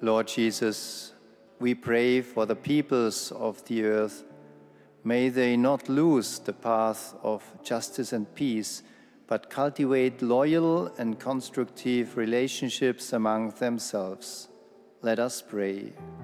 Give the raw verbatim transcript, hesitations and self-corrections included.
Lord Jesus, we pray for the peoples of the earth. May they not lose the path of justice and peace, but cultivate loyal and constructive relationships among themselves. Let us pray.